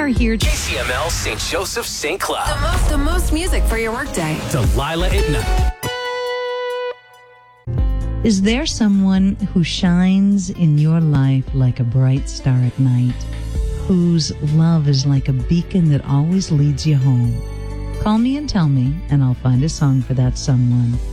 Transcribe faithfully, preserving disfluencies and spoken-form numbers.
are here. K C M L Saint Joseph Saint Cloud. The most, the most music for your workday. Delilah Itna. Is there someone who shines in your life like a bright star at night, whose love is like a beacon that always leads you home? Call me and tell me, and I'll find a song for that someone.